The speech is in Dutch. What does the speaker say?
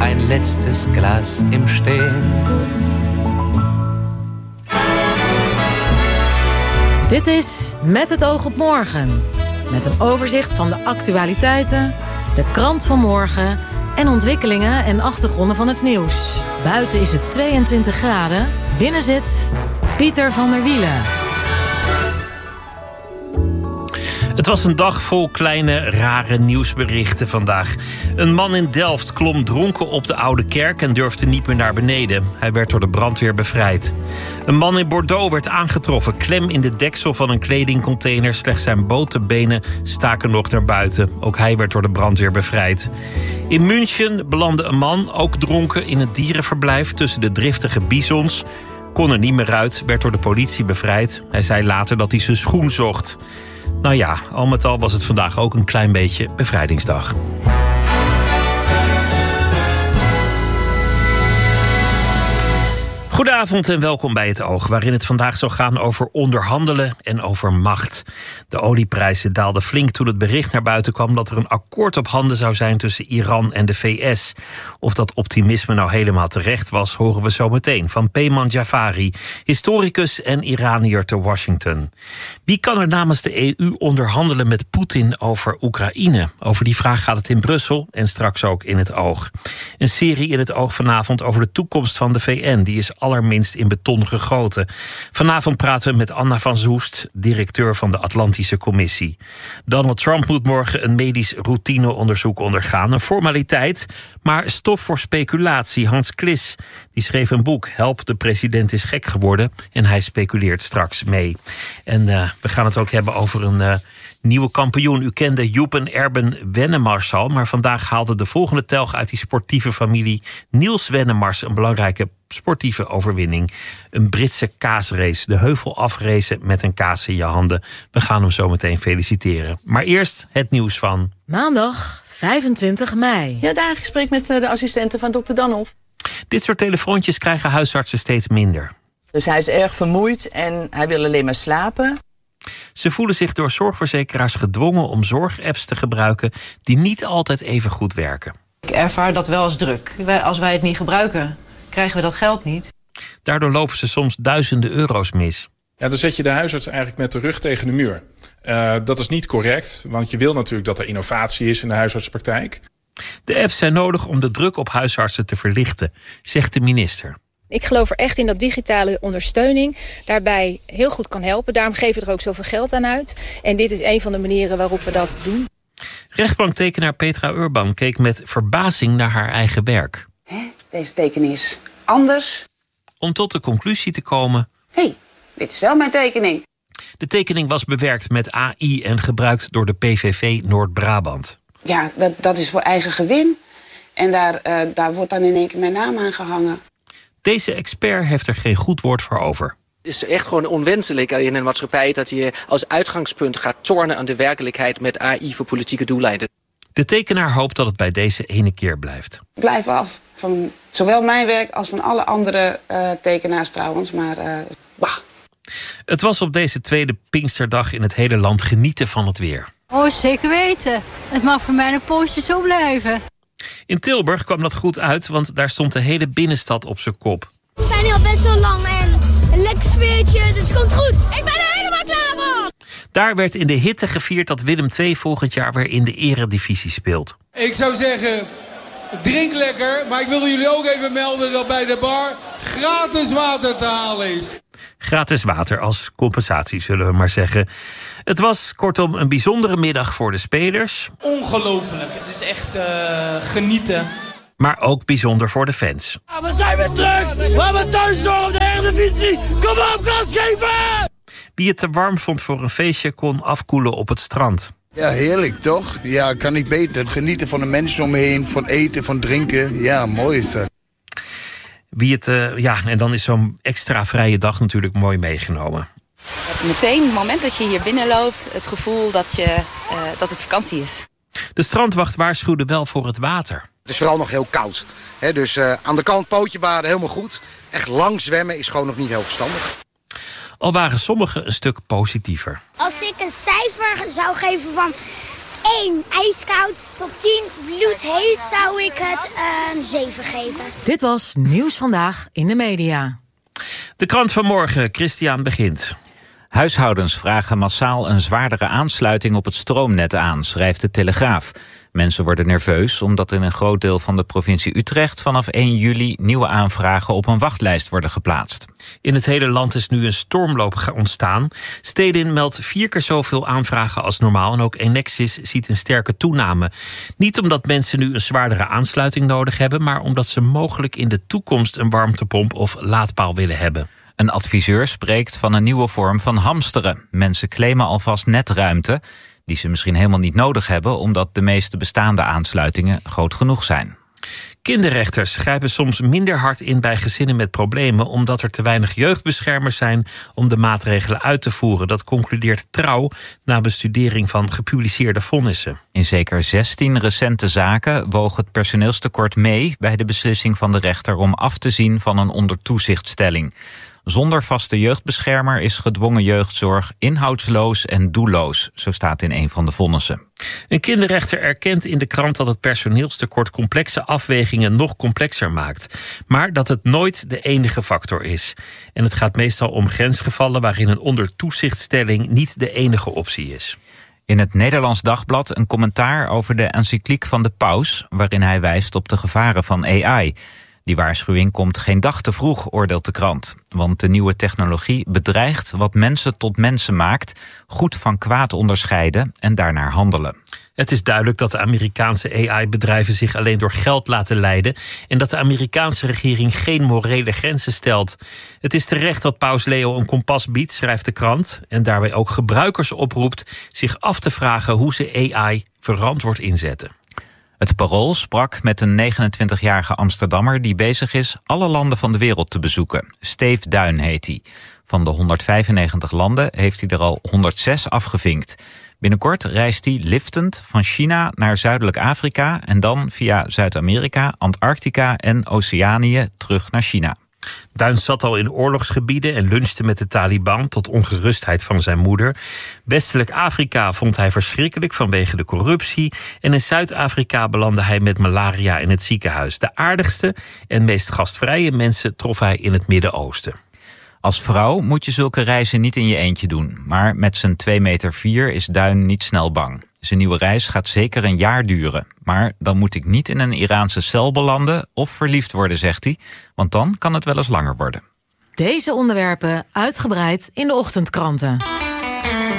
ein letztes Glas im Stehen. Dit is Met het oog op morgen. Met een overzicht van de actualiteiten, de krant van morgen en ontwikkelingen en achtergronden van het nieuws. Buiten is het 22 graden, binnen zit Pieter van der Wielen. Het was een dag vol kleine, rare nieuwsberichten vandaag. Een man in Delft klom dronken op de Oude Kerk en durfde niet meer naar beneden. Hij werd door de brandweer bevrijd. Een man in Bordeaux werd aangetroffen, klem in de deksel van een kledingcontainer. Slechts zijn botenbenen staken nog naar buiten. Ook hij werd door de brandweer bevrijd. In München belandde een man, ook dronken, in het dierenverblijf tussen de driftige bisons. Kon er niet meer uit, werd door de politie bevrijd. Hij zei later dat hij zijn schoen zocht. Nou ja, al met al was het vandaag ook een klein beetje bevrijdingsdag. Goedenavond en welkom bij Het Oog, waarin het vandaag zal gaan over onderhandelen en over macht. De olieprijzen daalden flink toen het bericht naar buiten kwam dat er een akkoord op handen zou zijn tussen Iran en de VS. Of dat optimisme nou helemaal terecht was, horen we zo meteen van Peyman Jafari, historicus en Iraniër te Washington. Wie kan er namens de EU onderhandelen met Poetin over Oekraïne? Over die vraag gaat het in Brussel en straks ook in Het Oog. Een serie in Het Oog vanavond over de toekomst van de VN. Die is allerminst in beton gegoten. Vanavond praten we met Anna van Zoest, directeur van de Atlantische Commissie. Donald Trump moet morgen een medisch routineonderzoek ondergaan. Een formaliteit, maar stof voor speculatie. Hans Klis die schreef een boek, Help, de president is gek geworden. En hij speculeert straks mee. En we gaan het ook hebben over een nieuwe kampioen. U kende Joep en Erben Wennemars al, maar vandaag haalde de volgende telg uit die sportieve familie Niels Wennemars een belangrijke sportieve overwinning. Een Britse kaasrace. De heuvel afracen met een kaas in je handen. We gaan hem zo meteen feliciteren. Maar eerst het nieuws van Maandag 25 mei. Ja, daar gesprek met de assistenten van dokter Danhoff. Dit soort telefoontjes krijgen huisartsen steeds minder. Dus hij is erg vermoeid en hij wil alleen maar slapen. Ze voelen zich door zorgverzekeraars gedwongen om zorgapps te gebruiken die niet altijd even goed werken. Ik ervaar dat wel als druk. Als wij het niet gebruiken, krijgen we dat geld niet. Daardoor lopen ze soms duizenden euro's mis. Ja, dan zet je de huisarts eigenlijk met de rug tegen de muur. Dat is niet correct, want je wil natuurlijk dat er innovatie is in de huisartspraktijk. De apps zijn nodig om de druk op huisartsen te verlichten, zegt de minister. Ik geloof er echt in dat digitale ondersteuning daarbij heel goed kan helpen. Daarom geven we er ook zoveel geld aan uit. En dit is een van de manieren waarop we dat doen. Rechtbanktekenaar Petra Urban keek met verbazing naar haar eigen werk. Deze tekening is anders. Om tot de conclusie te komen: Dit is wel mijn tekening. De tekening was bewerkt met AI en gebruikt door de PVV Noord-Brabant. Ja, dat is voor eigen gewin. En daar wordt dan in één keer mijn naam aan gehangen. Deze expert heeft er geen goed woord voor over. Het is echt gewoon onwenselijk in een maatschappij dat je als uitgangspunt gaat tornen aan de werkelijkheid met AI voor politieke doeleinden. De tekenaar hoopt dat het bij deze ene keer blijft. Ik blijf af van zowel mijn werk als van alle andere tekenaars trouwens. Maar Het was op deze tweede Pinksterdag in het hele land genieten van het weer. Oh, zeker weten. Het mag voor mij een poosje zo blijven. In Tilburg kwam dat goed uit, want daar stond de hele binnenstad op zijn kop. We staan hier al best wel lang en een lekker sfeertje, dus het komt goed. Ik ben er helemaal klaar voor! Daar werd in de hitte gevierd dat Willem II volgend jaar weer in de eredivisie speelt. Ik zou zeggen, drink lekker, maar ik wilde jullie ook even melden dat bij de bar gratis water te halen is. Gratis water als compensatie, zullen we maar zeggen. Het was kortom een bijzondere middag voor de spelers. Ongelooflijk, het is echt genieten. Maar ook bijzonder voor de fans. Ja, we zijn weer terug! We hebben thuis door op de Eredivisie! Kom op, gas geven! Wie het te warm vond voor een feestje kon afkoelen op het strand. Ja, heerlijk toch? Ja, kan niet beter. Genieten van de mensen om me heen, van eten, van drinken. Ja, mooi is dat. En dan is zo'n extra vrije dag natuurlijk mooi meegenomen. Meteen, het moment dat je hier binnenloopt, het gevoel dat het vakantie is. De strandwacht waarschuwde wel voor het water. Het is vooral nog heel koud. Dus aan de kant pootje baden helemaal goed. Echt lang zwemmen is gewoon nog niet heel verstandig. Al waren sommigen een stuk positiever. Als ik een cijfer zou geven van 1 ijskoud, tot 10 bloedheet zou ik het een 7 geven. Dit was Nieuws Vandaag in de Media. De krant van morgen, Christian begint. Huishoudens vragen massaal een zwaardere aansluiting op het stroomnet aan, schrijft de Telegraaf. Mensen worden nerveus omdat in een groot deel van de provincie Utrecht vanaf 1 juli nieuwe aanvragen op een wachtlijst worden geplaatst. In het hele land is nu een stormloop ontstaan. Stedin meldt 4 keer zoveel aanvragen als normaal en ook Enexis ziet een sterke toename. Niet omdat mensen nu een zwaardere aansluiting nodig hebben, maar omdat ze mogelijk in de toekomst een warmtepomp of laadpaal willen hebben. Een adviseur spreekt van een nieuwe vorm van hamsteren. Mensen claimen alvast netruimte die ze misschien helemaal niet nodig hebben omdat de meeste bestaande aansluitingen groot genoeg zijn. Kinderrechters grijpen soms minder hard in bij gezinnen met problemen omdat er te weinig jeugdbeschermers zijn om de maatregelen uit te voeren. Dat concludeert Trouw na bestudering van gepubliceerde vonnissen. In zeker 16 recente zaken woog het personeelstekort mee bij de beslissing van de rechter om af te zien van een ondertoezichtstelling. Zonder vaste jeugdbeschermer is gedwongen jeugdzorg inhoudsloos en doelloos, zo staat in een van de vonnissen. Een kinderrechter erkent in de krant dat het personeelstekort complexe afwegingen nog complexer maakt. Maar dat het nooit de enige factor is. En het gaat meestal om grensgevallen waarin een ondertoezichtstelling niet de enige optie is. In het Nederlands Dagblad een commentaar over de encycliek van de paus, waarin hij wijst op de gevaren van AI. Die waarschuwing komt geen dag te vroeg, oordeelt de krant. Want de nieuwe technologie bedreigt wat mensen tot mensen maakt, goed van kwaad onderscheiden en daarnaar handelen. Het is duidelijk dat de Amerikaanse AI-bedrijven zich alleen door geld laten leiden en dat de Amerikaanse regering geen morele grenzen stelt. Het is terecht dat paus Leo een kompas biedt, schrijft de krant, en daarbij ook gebruikers oproept zich af te vragen hoe ze AI verantwoord inzetten. Het Parool sprak met een 29-jarige Amsterdammer die bezig is alle landen van de wereld te bezoeken. Steve Duin heet hij. Van de 195 landen heeft hij er al 106 afgevinkt. Binnenkort reist hij liftend van China naar Zuidelijk Afrika en dan via Zuid-Amerika, Antarctica en Oceanië terug naar China. Duin zat al in oorlogsgebieden en lunchte met de Taliban tot ongerustheid van zijn moeder. Westelijk Afrika vond hij verschrikkelijk vanwege de corruptie. En in Zuid-Afrika belandde hij met malaria in het ziekenhuis. De aardigste en meest gastvrije mensen trof hij in het Midden-Oosten. Als vrouw moet je zulke reizen niet in je eentje doen. Maar met zijn 2,4 meter is Duin niet snel bang. Zijn nieuwe reis gaat zeker een jaar duren. Maar dan moet ik niet in een Iraanse cel belanden of verliefd worden, zegt hij. Want dan kan het wel eens langer worden. Deze onderwerpen uitgebreid in de ochtendkranten.